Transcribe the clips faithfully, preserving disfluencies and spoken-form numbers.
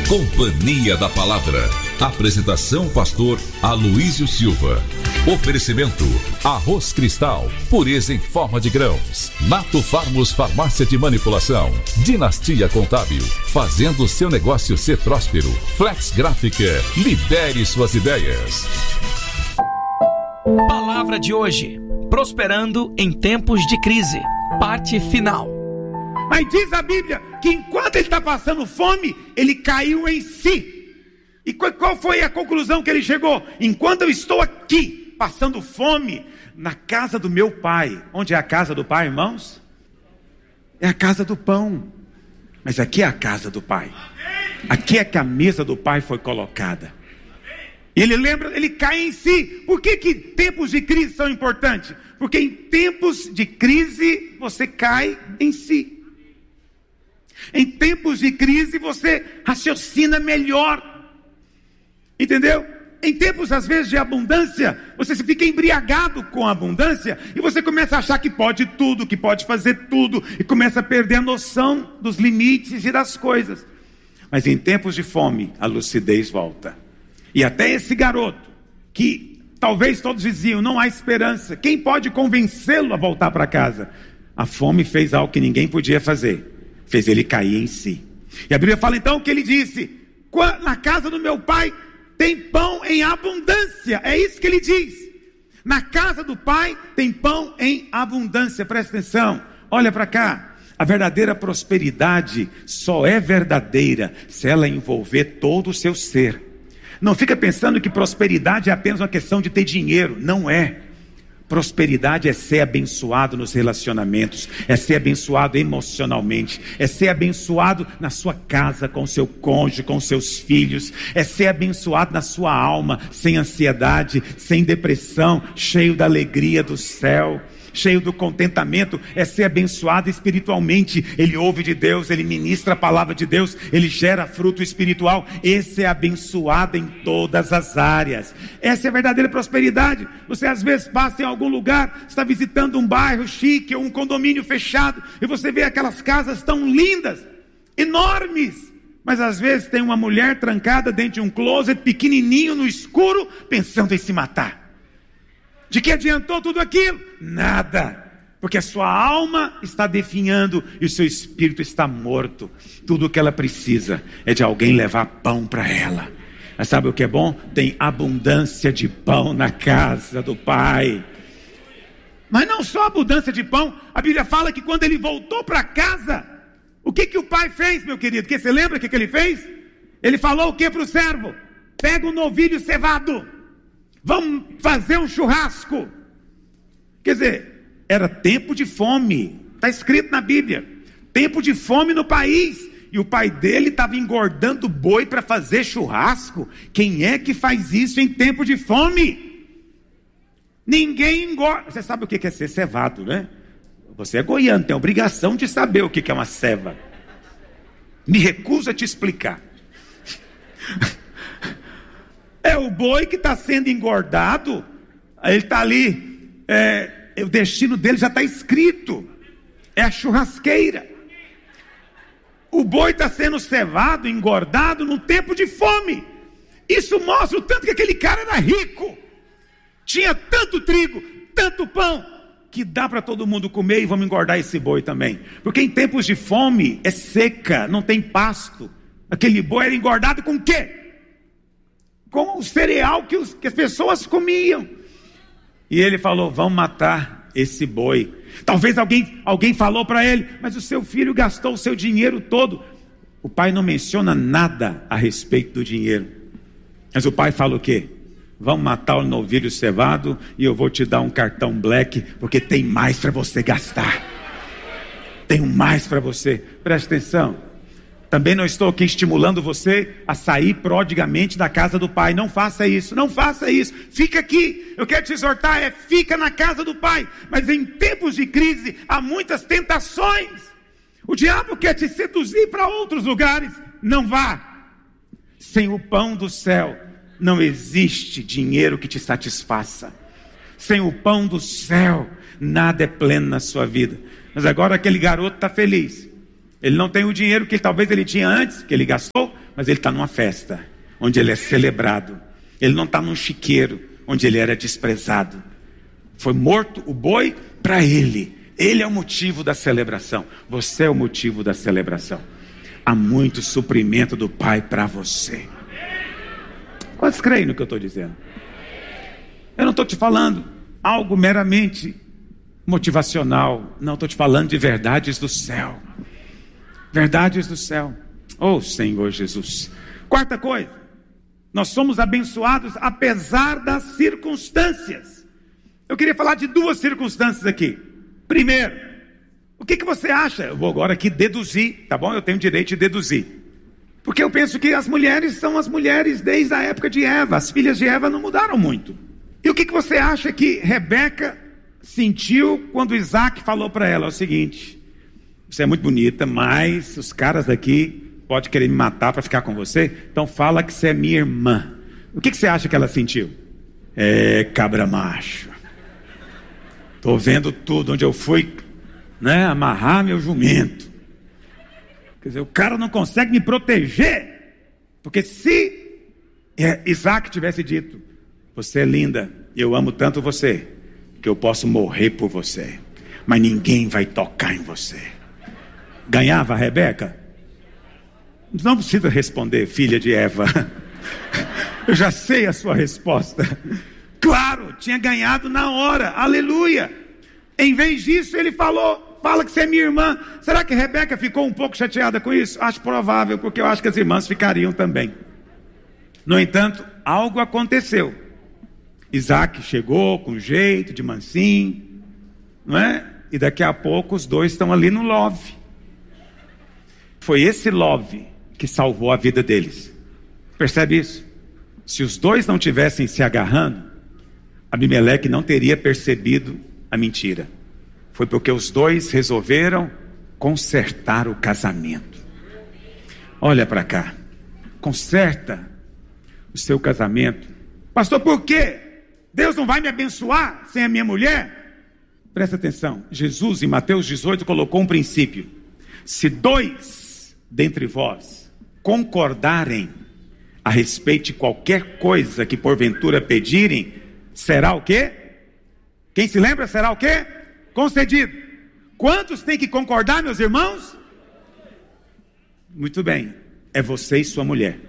Companhia da Palavra. Apresentação pastor Aloísio Silva. Oferecimento Arroz Cristal, pureza em forma de grãos. Nato Farmos Farmácia de Manipulação. Dinastia Contábil, fazendo seu negócio ser próspero. Flex Gráfica, libere suas ideias. Palavra de hoje: prosperando em tempos de crise. Parte final. Mas diz a Bíblia que enquanto ele está passando fome, ele caiu em si. E qual foi a conclusão que ele chegou? Enquanto eu estou aqui, passando fome, na casa do meu pai. Onde é a casa do pai, irmãos? É a casa do pão. Mas aqui é a casa do pai. Aqui é que a mesa do pai foi colocada. Ele lembra, ele cai em si. Por que que tempos de crise são importantes? Porque em tempos de crise você cai em si. Em tempos de crise você raciocina melhor. Entendeu? Em tempos às vezes de abundância, você se fica embriagado com a abundância e você começa a achar que pode tudo, que pode fazer tudo, e começa a perder a noção dos limites e das coisas. Mas em tempos de fome, a lucidez volta. E até esse garoto, que talvez todos diziam, não há esperança, quem pode convencê-lo a voltar para casa? A fome fez algo que ninguém podia fazer. Fez ele cair em si. E a Bíblia fala então que ele disse, na casa do meu pai tem pão em abundância. É isso que ele diz. Na casa do pai tem pão em abundância. Presta atenção, olha para cá. A verdadeira prosperidade só é verdadeira se ela envolver todo o seu ser. Não fica pensando que prosperidade é apenas uma questão de ter dinheiro. Não é. Prosperidade é ser abençoado nos relacionamentos, é ser abençoado emocionalmente, é ser abençoado na sua casa, com seu cônjuge, com seus filhos, é ser abençoado na sua alma, sem ansiedade, sem depressão, cheio da alegria do céu, cheio do contentamento, é ser abençoado espiritualmente. Ele ouve de Deus, ele ministra a palavra de Deus, ele gera fruto espiritual. Esse é abençoado em todas as áreas. Essa é a verdadeira prosperidade. Você às vezes passa em algum lugar, está visitando um bairro chique ou um condomínio fechado, e você vê aquelas casas tão lindas, enormes, mas às vezes tem uma mulher trancada dentro de um closet pequenininho no escuro, pensando em se matar. De que adiantou tudo aquilo? Nada, porque a sua alma está definhando e o seu espírito está morto. Tudo o que ela precisa é de alguém levar pão para ela. Mas sabe o que é bom? Tem abundância de pão na casa do pai. Mas não só abundância de pão, a Bíblia fala que quando ele voltou para casa, o que que o pai fez, meu querido? Que você lembra o que que ele fez? Ele falou o que para o servo? Pega um novilho cevado, vamos fazer um churrasco. Quer dizer, era tempo de fome. Está escrito na Bíblia. Tempo de fome no país. E o pai dele estava engordando boi para fazer churrasco. Quem é que faz isso em tempo de fome? Ninguém engorda. Você sabe o que é ser cevado, né? Você é goiano, tem a obrigação de saber o que é uma ceva. Me recuso a te explicar. É o boi que está sendo engordado. Ele está ali, é, o destino dele já está escrito. É a churrasqueira. O boi está sendo cevado, engordado num tempo de fome. Isso mostra o tanto que aquele cara era rico. Tinha tanto trigo, tanto pão, que dá para todo mundo comer, e vamos engordar esse boi também. Porque em tempos de fome é seca, não tem pasto. Aquele boi era engordado com o quê? Com o cereal que, os, que as pessoas comiam. E ele falou, vamos matar esse boi. Talvez alguém, alguém falou para ele, mas o seu filho gastou o seu dinheiro todo. O pai não menciona nada a respeito do dinheiro. Mas o pai fala o quê? Vamos matar o novilho cevado e eu vou te dar um cartão black, porque tem mais para você gastar. Tem mais para você. Presta atenção. Também não estou aqui estimulando você a sair prodigamente da casa do pai. Não faça isso, não faça isso. Fica aqui. Eu quero te exortar, é fica na casa do pai. Mas em tempos de crise há muitas tentações. O diabo quer te seduzir para outros lugares. Não vá. Sem o pão do céu não existe dinheiro que te satisfaça. Sem o pão do céu nada é pleno na sua vida. Mas agora aquele garoto está feliz. Ele não tem o dinheiro que talvez ele tinha antes, que ele gastou mas ele está numa festa, onde ele é celebrado. Ele não está num chiqueiro, onde ele era desprezado. Foi morto o boi para ele. Ele é o motivo da celebração. Você é o motivo da celebração. Há muito suprimento do Pai para você. Quantos creem no que eu estou dizendo? Eu não estou te falando algo meramente motivacional. Não, estou te falando de verdades do céu. Verdades do céu. Oh, Senhor Jesus. Quarta coisa. Nós somos abençoados apesar das circunstâncias. Eu queria falar de duas circunstâncias aqui. Primeiro, o que, que você acha? Eu vou agora aqui deduzir, tá bom? Eu tenho o direito de deduzir. Porque eu penso que as mulheres são as mulheres desde a época de Eva. As filhas de Eva não mudaram muito. E o que, que você acha que Rebeca sentiu quando Isaac falou para ela? É o seguinte: você é muito bonita, mas os caras daqui podem querer me matar para ficar com você. Então fala que você é minha irmã. O que, que você acha que ela sentiu? É, cabra macho. Estou vendo tudo, onde eu fui, né, amarrar meu jumento. Quer dizer, o cara não consegue me proteger. Porque se é, Isaac tivesse dito: você é linda, eu amo tanto você, que eu posso morrer por você, mas ninguém vai tocar em você. Ganhava a Rebeca? Não precisa responder, filha de Eva. Eu já sei a sua resposta. Claro, tinha ganhado na hora, aleluia. Em vez disso ele falou: fala que você é minha irmã. Será que Rebeca ficou um pouco chateada com isso? Acho provável, porque eu acho que as irmãs ficariam também. No entanto, algo aconteceu. Isaac chegou com jeito, de mansinho, não é? E daqui a pouco os dois estão ali no love. Foi esse love que salvou a vida deles. Percebe isso? Se os dois não tivessem se agarrando, Abimeleque não teria percebido a mentira. Foi porque os dois resolveram consertar o casamento. Olha para cá. Conserta o seu casamento. Pastor, por quê? Deus não vai me abençoar sem a minha mulher? Presta atenção. Jesus, em Mateus dezoito, colocou um princípio. Se dois dentre vós concordarem a respeito de qualquer coisa que porventura pedirem, será o quê? Quem se lembra, será o quê? Concedido. Quantos tem que concordar, meus irmãos? Muito bem, é você e sua mulher.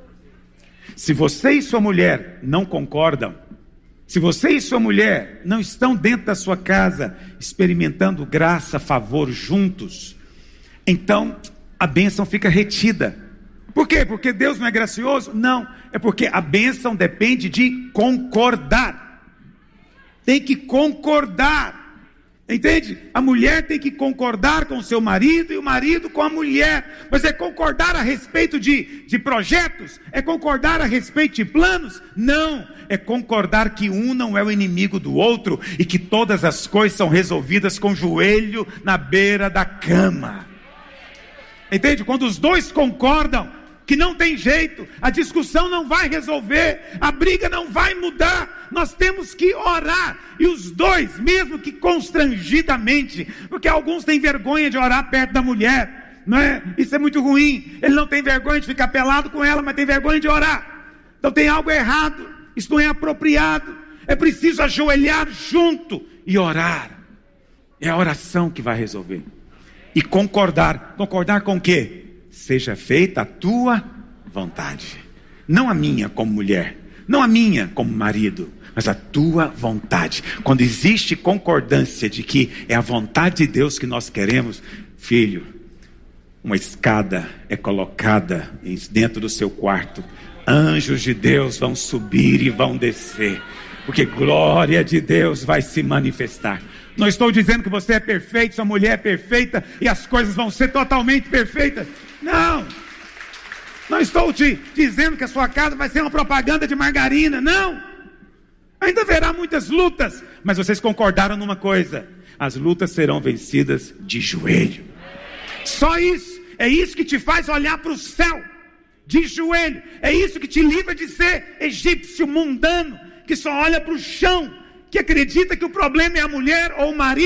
Se você e sua mulher não concordam, se você e sua mulher não estão dentro da sua casa experimentando graça, favor juntos, então a bênção fica retida. Por quê? Porque Deus não é gracioso? Não, é porque a bênção depende de concordar. Tem que concordar. Entende? A mulher tem que concordar com o seu marido e o marido com a mulher. Mas é concordar a respeito de, de projetos? É concordar a respeito de planos? Não, é concordar que um não é o inimigo do outro e que todas as coisas são resolvidas com o joelho na beira da cama. Entende? Quando os dois concordam que não tem jeito, a discussão não vai resolver, a briga não vai mudar, nós temos que orar, e os dois, mesmo que constrangidamente, porque alguns têm vergonha de orar perto da mulher, não é? Isso é muito ruim. Ele não tem vergonha de ficar pelado com ela, mas tem vergonha de orar. Então tem algo errado, isso não é apropriado. É preciso ajoelhar junto e orar. É a oração que vai resolver. E concordar. Concordar com o quê? Seja feita a tua vontade. Não a minha como mulher, não a minha como marido, mas a tua vontade. Quando existe concordância de que é a vontade de Deus que nós queremos, filho, uma escada é colocada dentro do seu quarto. Anjos de Deus vão subir e vão descer, porque glória de Deus vai se manifestar. Não estou dizendo que você é perfeito, sua mulher é perfeita e as coisas vão ser totalmente perfeitas. Não. Não estou te dizendo que a sua casa vai ser uma propaganda de margarina. Não. Ainda haverá muitas lutas, mas vocês concordaram numa coisa: as lutas serão vencidas de joelho. Só isso. É isso que te faz olhar para o céu de joelho. É isso que te livra de ser egípcio mundano, que só olha para o chão, que acredita que o problema é a mulher ou o marido.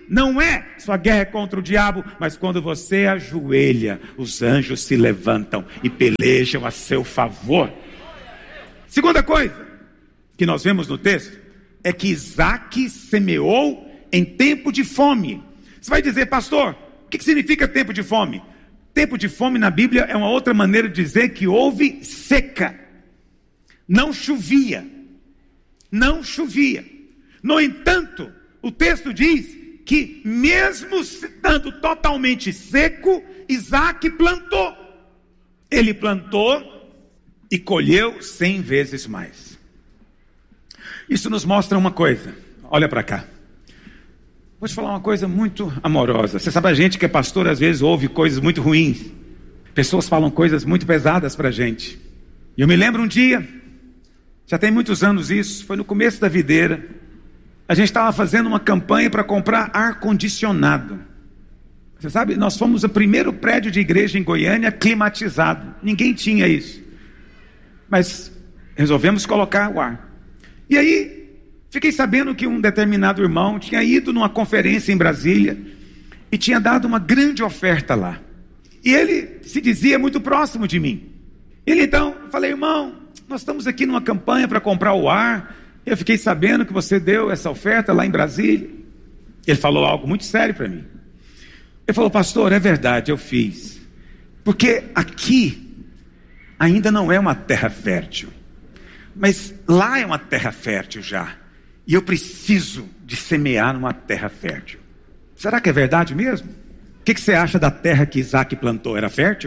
não é sua guerra é contra o diabo, mas quando você ajoelha, os anjos se levantam e pelejam a seu favor. Segunda coisa que nós vemos no texto é que Isaac semeou em tempo de fome. Você vai dizer, pastor, o que significa tempo de fome? Tempo de fome na Bíblia é uma outra maneira de dizer que houve seca. Não chovia. Não chovia. No entanto, o texto diz que mesmo estando totalmente seco, Isaac plantou. Ele plantou e colheu cem vezes mais. Isso nos mostra uma coisa. Olha para cá. Vou te falar uma coisa muito amorosa. Você sabe, a gente que é pastor às vezes ouve coisas muito ruins. Pessoas falam coisas muito pesadas para a gente. E eu me lembro um dia, já tem muitos anos isso, foi no começo da videira. A gente estava fazendo uma campanha para comprar ar-condicionado. Você sabe, nós fomos o primeiro prédio de igreja em Goiânia climatizado. Ninguém tinha isso. Mas resolvemos colocar o ar. E aí, fiquei sabendo que um determinado irmão tinha ido numa conferência em Brasília e tinha dado uma grande oferta lá. E ele se dizia muito próximo de mim. Ele então, falei, irmão, nós estamos aqui numa campanha para comprar o ar. Eu fiquei sabendo que você deu essa oferta lá em Brasília. Ele falou algo muito sério para mim. Ele falou, pastor, é verdade, eu fiz. Porque aqui ainda não é uma terra fértil. Mas lá é uma terra fértil já. E eu preciso de semear numa terra fértil. Será que é verdade mesmo? O que, que você acha da terra que Isaac plantou? Era fértil?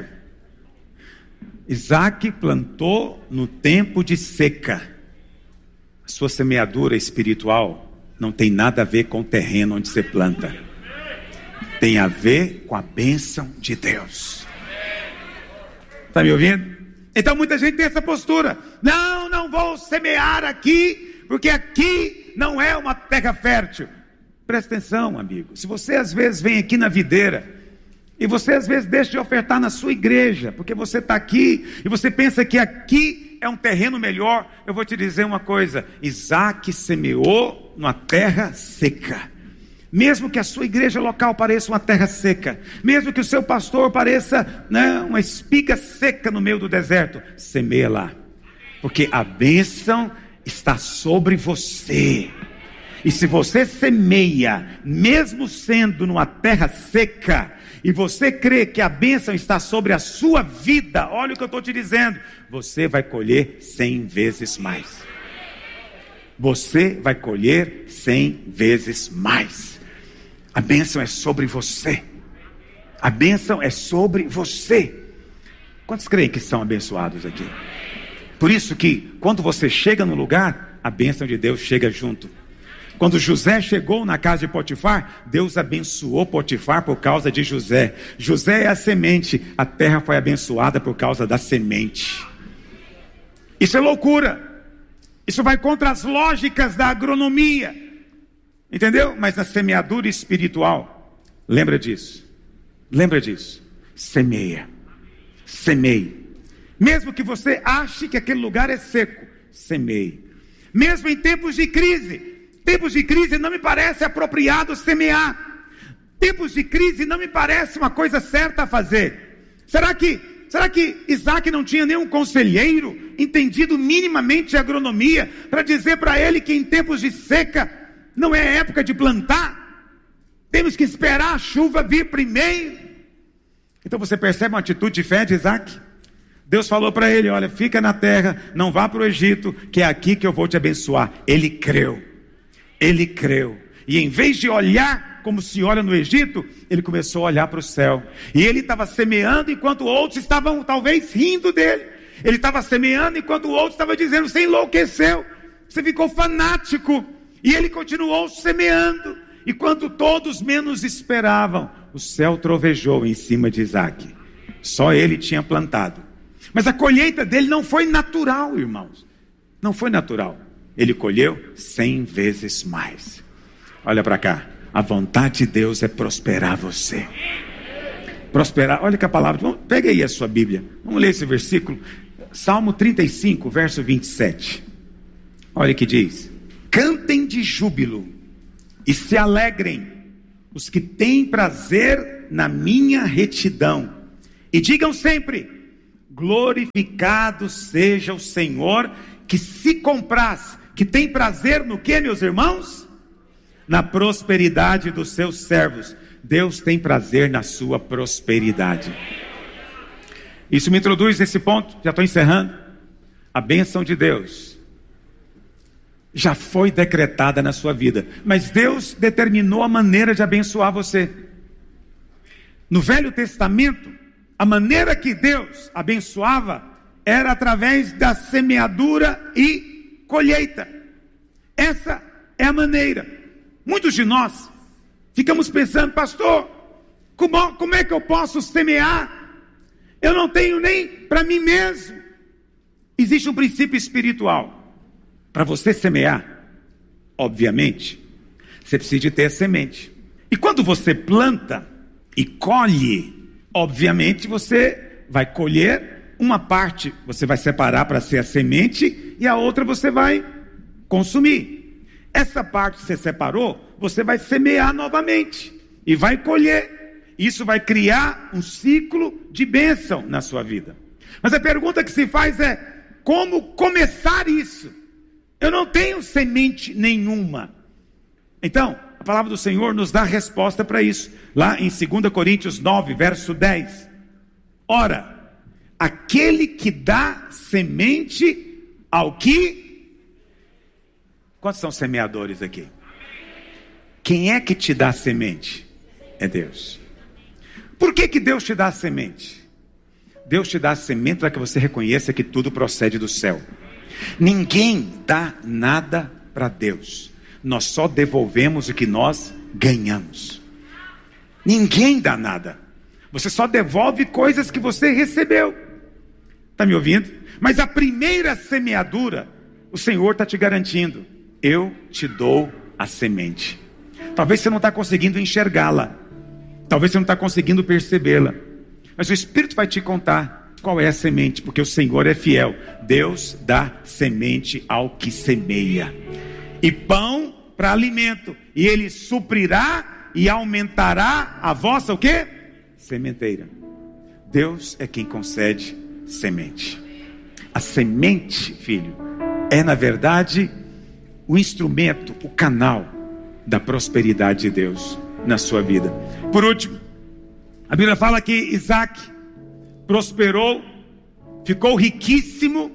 Isaac plantou no tempo de seca. A sua semeadura espiritual não tem nada a ver com o terreno onde você planta. Tem a ver com a bênção de Deus. Está me ouvindo? Então muita gente tem essa postura. Não, não vou semear aqui, porque aqui não é uma terra fértil. Presta atenção, amigo. Se você às vezes vem aqui na videira, e você às vezes deixa de ofertar na sua igreja, porque você está aqui, e você pensa que aqui é um terreno melhor, eu vou te dizer uma coisa. Isaac semeou numa terra seca. Mesmo que a sua igreja local pareça uma terra seca, mesmo que o seu pastor pareça, né, uma espiga seca no meio do deserto, semeia lá, porque a bênção está sobre você. E se você semeia, mesmo sendo numa terra seca, e você crê que a bênção está sobre a sua vida, olha o que eu estou te dizendo, você vai colher cem vezes mais. Você vai colher cem vezes mais. A bênção é sobre você. A bênção é sobre você. Quantos creem que são abençoados aqui? Por isso que quando você chega no lugar, a bênção de Deus chega junto. Quando José chegou na casa de Potifar, Deus abençoou Potifar por causa de José. José é a semente, a terra foi abençoada por causa da semente. Isso é loucura. Isso vai contra as lógicas da agronomia. Entendeu? Mas na semeadura espiritual, lembra disso. Lembra disso. Semeia. Semeie. Mesmo que você ache que aquele lugar é seco, semeie. Mesmo em tempos de crise. Tempos de crise não me parece apropriado semear. Tempos de crise não me parece uma coisa certa a fazer. Será que, será que Isaac não tinha nenhum conselheiro entendido minimamente de agronomia para dizer para ele que em tempos de seca não é época de plantar? Temos que esperar a chuva vir primeiro. Então você percebe uma atitude de fé de Isaac? Deus falou para ele, olha, fica na terra, não vá para o Egito, que é aqui que eu vou te abençoar. Ele creu. Ele creu. E em vez de olhar como se olha no Egito, ele começou a olhar para o céu. E ele estava semeando enquanto outros estavam talvez rindo dele. Ele estava semeando enquanto outros estavam dizendo, você enlouqueceu, você ficou fanático. E ele continuou semeando. E quando todos menos esperavam, o céu trovejou em cima de Isaac. Só ele tinha plantado. Mas a colheita dele não foi natural, irmãos. Não foi natural. Ele colheu cem vezes mais. Olha para cá. A vontade de Deus é prosperar você. Prosperar. Olha que a palavra. Pega aí a sua Bíblia. Vamos ler esse versículo. Salmo trinta e cinco, verso vinte e sete. Olha o que diz. Cantem de júbilo e se alegrem, os que têm prazer na minha retidão. E digam sempre: glorificado seja o Senhor, que se compraz, que tem prazer no que, meus irmãos? Na prosperidade dos seus servos. Deus tem prazer na sua prosperidade. Isso me introduz nesse ponto, já estou encerrando. A bênção de Deus já foi decretada na sua vida, mas Deus determinou a maneira de abençoar você. No Velho Testamento, a maneira que Deus abençoava era através da semeadura e colheita. Essa é a maneira. Muitos de nós ficamos pensando: pastor, como, como é que eu posso semear? Eu não tenho nem para mim mesmo. Existe um princípio espiritual. Para você semear, obviamente, você precisa de ter a semente. E quando você planta e colhe, obviamente você vai colher uma parte, você vai separar para ser a semente, e a outra você vai consumir. Essa parte que você separou, você vai semear novamente e vai colher. Isso vai criar um ciclo de bênção na sua vida. Mas a pergunta que se faz é: como começar isso? Eu não tenho semente nenhuma. Então, a palavra do Senhor nos dá a resposta para isso. Lá em dois Coríntios nove, verso dez. Ora, aquele que dá semente ao que... Quantos são semeadores aqui? Quem é que te dá semente? É Deus. Por que que Deus te dá semente? Deus te dá semente para que você reconheça que tudo procede do céu. Ninguém dá nada para Deus. Nós só devolvemos o que nós ganhamos. Ninguém dá nada. Você só devolve coisas que você recebeu. Está me ouvindo? Mas a primeira semeadura, o Senhor está te garantindo: eu te dou a semente. Talvez você não está conseguindo enxergá-la. Talvez você não está conseguindo percebê-la. Mas o Espírito vai te contar qual é a semente, porque o Senhor é fiel. Deus dá semente ao que semeia, e pão para alimento, e Ele suprirá e aumentará a vossa o quê? Sementeira. Deus é quem concede semente. A semente, filho, é na verdade o instrumento, o canal da prosperidade de Deus na sua vida. Por último, a Bíblia fala que Isaac prosperou, ficou riquíssimo.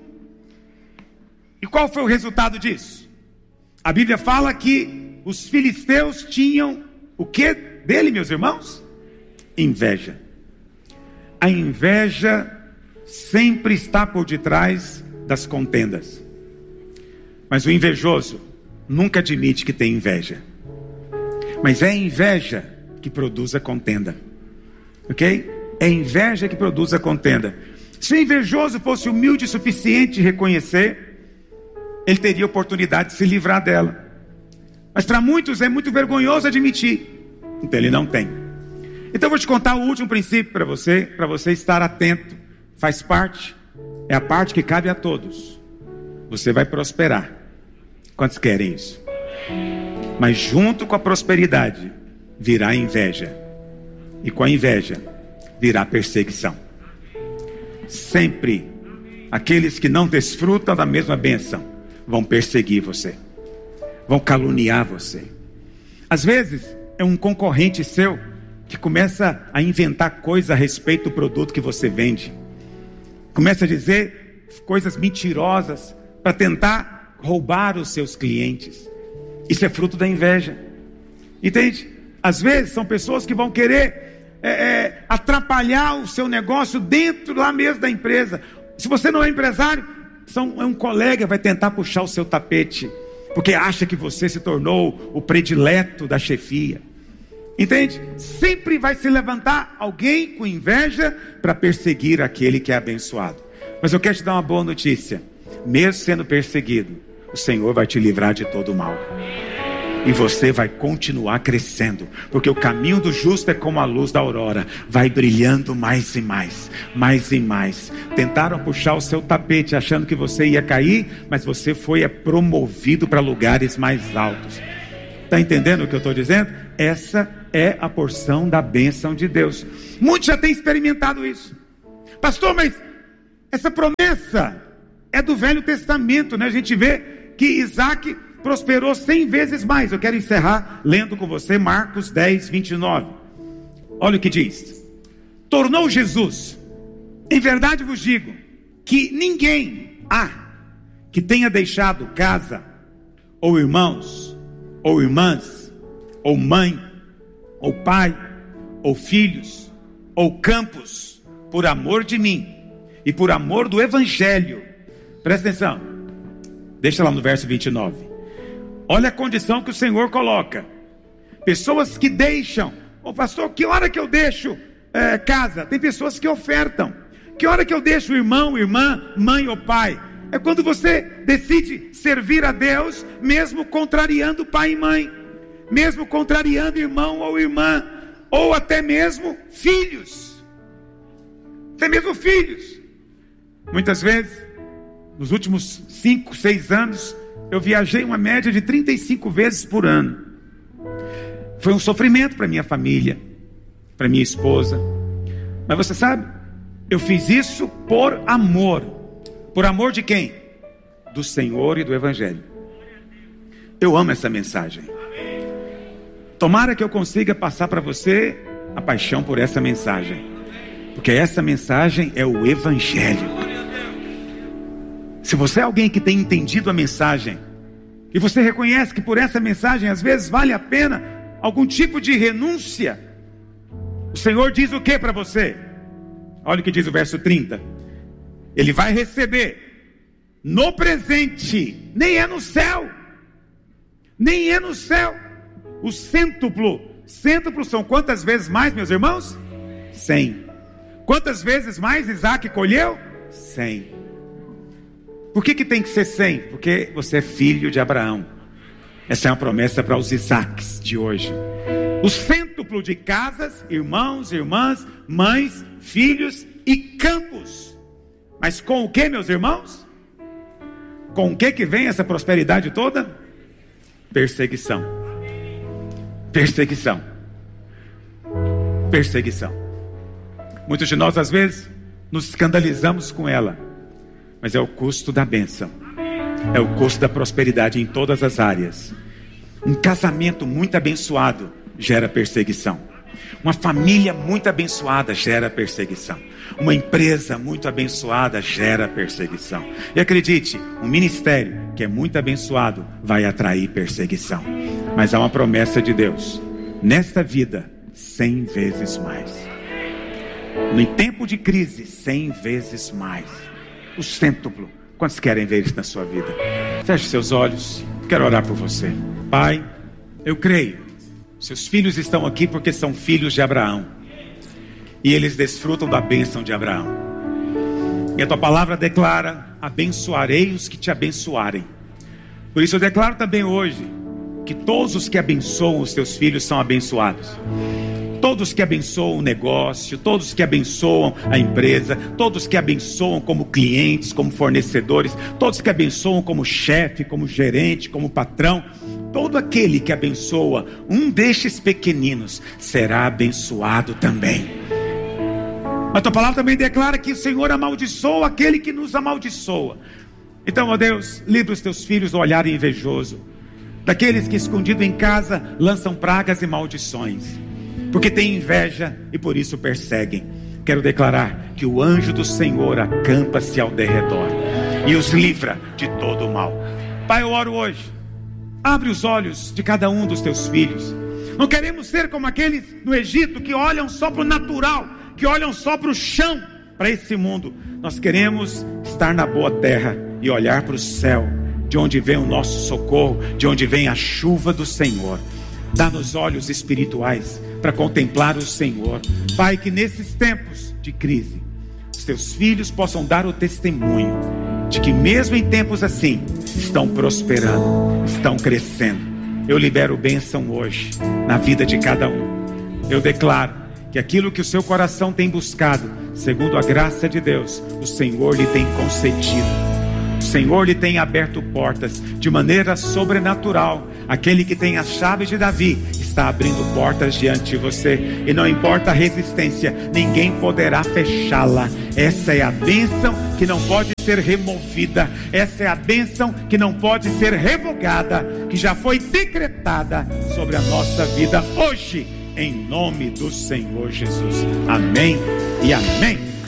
E qual foi o resultado disso? A Bíblia fala que os filisteus tinham o que dele, meus irmãos? Inveja. A inveja sempre está por detrás das contendas. Mas o invejoso nunca admite que tem inveja. Mas é a inveja que produz a contenda. Ok? É a inveja que produz a contenda. Se o invejoso fosse humilde o suficiente de reconhecer, ele teria oportunidade de se livrar dela. Mas para muitos é muito vergonhoso admitir. Então ele não tem. Então eu vou te contar o último princípio para você, para você estar atento. Faz parte, é a parte que cabe a todos. Você vai prosperar. Quantos querem isso? Mas junto com a prosperidade virá a inveja. E com a inveja virá perseguição. Sempre aqueles que não desfrutam da mesma bênção vão perseguir você, vão caluniar você. Às vezes é um concorrente seu que começa a inventar coisas a respeito do produto que você vende, começa a dizer coisas mentirosas para tentar roubar os seus clientes. Isso é fruto da inveja, entende? Às vezes são pessoas que vão querer É, é, atrapalhar o seu negócio dentro lá mesmo da empresa. Se você não é empresário, são, é um colega vai tentar puxar o seu tapete, porque acha que você se tornou o predileto da chefia. Entende? Sempre vai se levantar alguém com inveja para perseguir aquele que é abençoado. Mas eu quero te dar uma boa notícia: mesmo sendo perseguido, o Senhor vai te livrar de todo o mal. E você vai continuar crescendo, porque o caminho do justo é como a luz da aurora, vai brilhando mais e mais, mais e mais. Tentaram puxar o seu tapete achando que você ia cair, mas você foi é promovido para lugares mais altos. Está entendendo o que eu estou dizendo? Essa é a porção da bênção de Deus. Muitos já têm experimentado isso. Pastor, mas essa promessa é do Velho Testamento, né? A gente vê que Isaac prosperou cem vezes mais. Eu quero encerrar lendo com você Marcos dez, vinte e nove. Olha o que diz: tornou Jesus, em verdade vos digo, que ninguém há que tenha deixado casa, ou irmãos, ou irmãs, ou mãe, ou pai, ou filhos, ou campos, por amor de mim, e por amor do Evangelho. Presta atenção, deixa lá no verso vinte e nove. Olha a condição que o Senhor coloca. Pessoas que deixam. Ô pastor, que hora que eu deixo é, casa? Tem pessoas que ofertam. Que hora que eu deixo irmão, irmã, mãe ou pai? É quando você decide servir a Deus, mesmo contrariando pai e mãe, mesmo contrariando irmão ou irmã, ou até mesmo filhos, até mesmo filhos. Muitas vezes, nos últimos cinco, seis anos, eu viajei uma média de trinta e cinco vezes por ano. Foi um sofrimento para minha família, para minha esposa. Mas você sabe, eu fiz isso por amor. Por amor de quem? Do Senhor e do Evangelho. Eu amo essa mensagem. Tomara que eu consiga passar para você a paixão por essa mensagem, porque essa mensagem é o Evangelho. Se você é alguém que tem entendido a mensagem, e você reconhece que por essa mensagem às vezes vale a pena algum tipo de renúncia, o Senhor diz o que para você? Olha o que diz o verso trinta. Ele vai receber no presente, nem é no céu, nem é no céu, o cêntuplo. Cêntuplo são quantas vezes mais, meus irmãos? Cem. Quantas vezes mais Isaac colheu? Cem. Por que que tem que ser cem? Porque você é filho de Abraão. Essa é uma promessa para os Isaques de hoje. O cêntuplo de casas, irmãos, irmãs, mães, filhos e campos. Mas com o que, meus irmãos? Com o que que vem essa prosperidade toda? Perseguição. Perseguição. Perseguição. Muitos de nós às vezes nos escandalizamos com ela, mas é o custo da bênção, é o custo da prosperidade em todas as áreas. Um casamento muito abençoado gera perseguição. Uma família muito abençoada gera perseguição. Uma empresa muito abençoada gera perseguição. E acredite, um ministério que é muito abençoado vai atrair perseguição. Mas há uma promessa de Deus: nesta vida, cem vezes mais. No tempo de crise, cem vezes mais. O cêntuplo. Quantos querem ver isso na sua vida? Feche seus olhos. Quero orar por você. Pai, eu creio. Seus filhos estão aqui porque são filhos de Abraão, e eles desfrutam da bênção de Abraão. E a tua palavra declara: abençoarei os que te abençoarem. Por isso eu declaro também hoje que todos os que abençoam os teus filhos são abençoados. Todos que abençoam o negócio, todos que abençoam a empresa, todos que abençoam como clientes, como fornecedores, todos que abençoam como chefe, como gerente, como patrão, todo aquele que abençoa um destes pequeninos será abençoado também. A tua palavra também declara que o Senhor amaldiçoa aquele que nos amaldiçoa. Então, ó Deus, livra os teus filhos do olhar invejoso, daqueles que escondido em casa lançam pragas e maldições, porque têm inveja e por isso perseguem. Quero declarar que o anjo do Senhor acampa-se ao derredor e os livra de todo o mal. Pai, eu oro hoje, abre os olhos de cada um dos teus filhos. Não queremos ser como aqueles no Egito que olham só para o natural, que olham só para o chão, para esse mundo. Nós queremos estar na boa terra e olhar para o céu, de onde vem o nosso socorro, de onde vem a chuva do Senhor. Dá-nos olhos espirituais para contemplar o Senhor. Pai, que nesses tempos de crise, os teus filhos possam dar o testemunho de que mesmo em tempos assim, estão prosperando, estão crescendo. Eu libero bênção hoje na vida de cada um. Eu declaro que aquilo que o seu coração tem buscado, segundo a graça de Deus, o Senhor lhe tem concedido. O Senhor lhe tem aberto portas de maneira sobrenatural. Aquele que tem as chaves de Davi está abrindo portas diante de você, e não importa a resistência, ninguém poderá fechá-la. Essa é a bênção que não pode ser removida, essa é a bênção que não pode ser revogada, que já foi decretada sobre a nossa vida hoje, em nome do Senhor Jesus. Amém e amém.